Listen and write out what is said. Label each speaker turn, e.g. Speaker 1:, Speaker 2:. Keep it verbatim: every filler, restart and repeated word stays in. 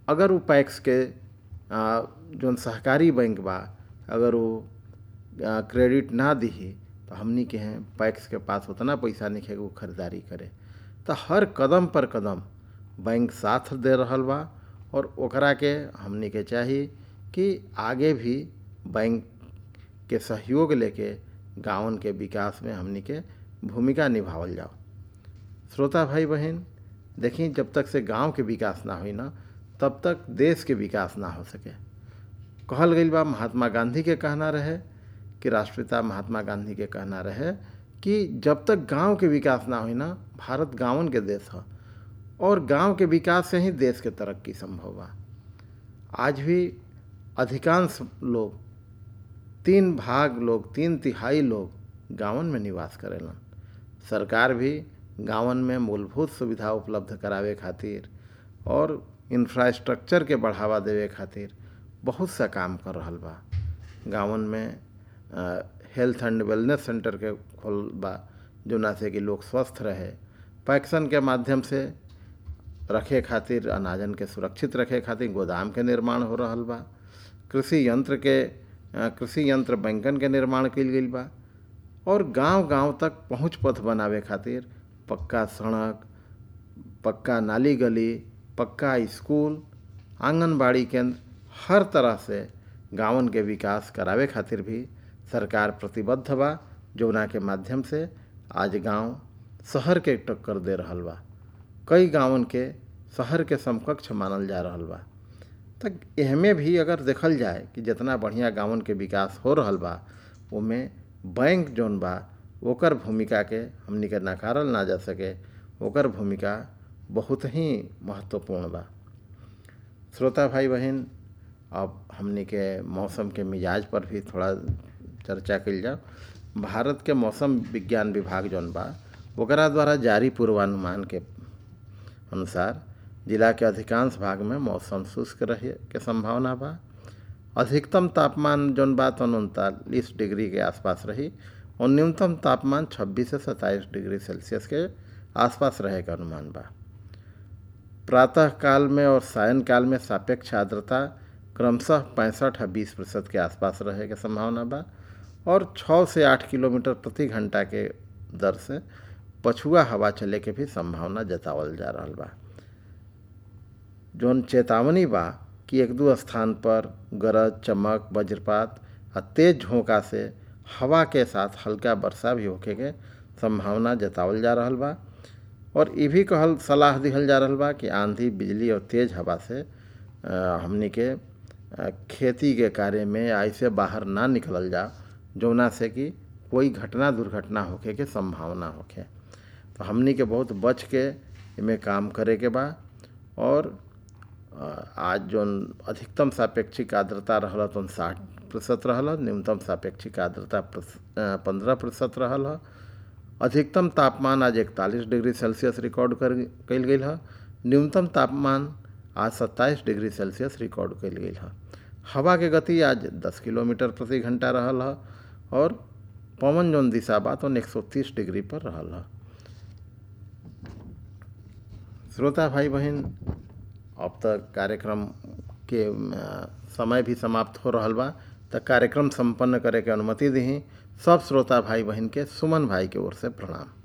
Speaker 1: अगर वो पैक्स के आ, जौन सहकारी बैंक बा अगर वो आ, क्रेडिट ना दिही तो हमनी के हैं पैक्स के पास उतना पैसा नहीं है कि वो खरीदारी करे। तो हर कदम पर कदम बैंक साथ दे रहल बा और ओकरा के हमनी के चाहिए कि आगे भी बैंक के सहयोग लेके गाँवन के विकास में हमनी के भूमिका निभावल जाओ। श्रोता भाई बहन, देखिए जब तक से गांव के विकास ना हुई ना तब तक देश के विकास ना हो सके। कहल गई बा, महात्मा गांधी के कहना रहे कि राष्ट्रपिता महात्मा गांधी के कहना रहे कि जब तक गांव के विकास ना हुई ना भारत गांवन के देश है और गांव के विकास से ही देश के तरक्की संभव बा। आज भी अधिकांश लोग, तीन भाग लोग, तीन तिहाई लोग गांवन में निवास करेलन। सरकार भी गांवन में मूलभूत सुविधा उपलब्ध करावे खातिर और इंफ्रास्ट्रक्चर के बढ़ावा देवे खातिर बहुत सा काम कर रहल बा। गांवन में हेल्थ एंड वेलनेस सेंटर के खोल बा जोना से कि लोग स्वस्थ रहे। पैक्सन के माध्यम से रखे खातिर, अनाजन के सुरक्षित रखे खातिर गोदाम के निर्माण हो रहल बा। कृषि यंत्र के कृषि यंत्र बैंकन के निर्माण कइल गइल बा और गांव-गांव तक पहुंच पथ बनावे खातिर पक्का सड़क, पक्का नाली गली, पक्का स्कूल, आंगनबाड़ी केंद्र, हर तरह से गांवन के विकास करावे खातिर भी सरकार प्रतिबद्ध बा, जौना के माध्यम से आज गांव शहर के टक्कर दे रहल बा। कई गांवन के शहर के समकक्ष मानल जा रहल बा। तक एहमे भी अगर देखल जाए कि जितना बढ़िया गांवन के विकास हो रहल बा ओमे बैंक जौन बा ओकर भूमिका के हमनी के नकारल ना जा सके। ओकर भूमिका बहुत ही महत्वपूर्ण बा। श्रोता भाई बहन, अब हमनी के मौसम के मिजाज पर भी थोड़ा चर्चा कइल जाओ। भारत के मौसम विज्ञान विभाग जौन बा ओकरा द्वारा जारी पूर्वानुमान के अनुसार जिला के अधिकांश भाग में मौसम शुष्क रहे के संभावना बा। अधिकतम तापमान जौन बा तो उनतालीस डिग्री के आसपास रही और न्यूनतम तापमान छब्बीस से सत्ताईस डिग्री सेल्सियस के आसपास रहे का अनुमान बा। प्रातः काल में और सायं काल में सापेक्ष आर्द्रता क्रमशः पैंसठ और बीस प्रतिशत के आसपास रहे के संभावना बा और छः से आठ किलोमीटर प्रति घंटा के दर से पछुआ हवा चले के भी संभावना जतावल जा रहल बा। जौन चेतावनी बा कि एक दो स्थान पर गरज, चमक, वज्रपात और तेज झोंका से हवा के साथ हल्का वर्षा भी होखे के संभावना जतावल जा रहल बा और ये भी कहल सलाह दिहल जा रहल बा कि आंधी, बिजली और तेज हवा से हमनी के खेती के कार्य में ऐसे बाहर ना निकलल जा जौना से कि कोई घटना दुर्घटना होखे के संभावना होखे। तो हमनी के बहुत बच के इमें काम करे के बा। और आज जौन अधिकतम सापेक्षिक आर्द्रता रहल तो साठ प्रतिशत रहल, न्यूनतम सापेक्षिक आर्द्रता पंद्रह प्रतिशत रहल है। अधिकतम तापमान आज इकतालीस डिग्री सेल्सियस रिकॉर्ड कर कइल गइल है। न्यूनतम तापमान आज सत्ताईस डिग्री सेल्सियस रिकॉर्ड कइल गइल है। हवा के गति आज दस किलोमीटर प्रति घंटा रहल है और पवन जौन दिशा बा तो एक सौ तीस डिग्री पर रहल है। श्रोता भाई बहन, अब तक कार्यक्रम के समय भी समाप्त हो रहल बा, तो कार्यक्रम संपन्न करे के अनुमति दी। सब श्रोता भाई बहन के सुमन भाई के ओर से प्रणाम।